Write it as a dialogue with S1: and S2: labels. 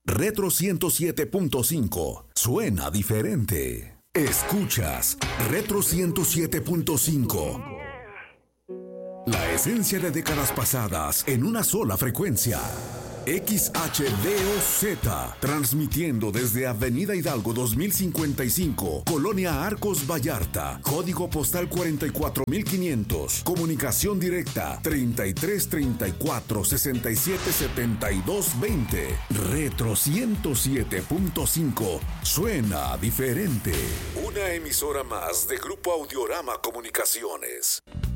S1: Retro 107.5. Suena diferente. Escuchas Retro 107.5. La esencia de décadas pasadas en una sola frecuencia. XHDOZ, transmitiendo desde Avenida Hidalgo 2055, Colonia Arcos Vallarta, código postal 44500, comunicación directa 3334 67 72 20. Retro 107.5, suena diferente. Una emisora más de Grupo Audiorama Comunicaciones.